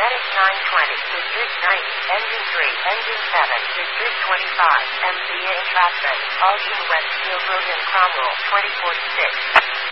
Medic 920, District 90, Engine 3, Engine 7, District 25, MCA Entrapment, Alton West Field Road in Cromwell, 2046.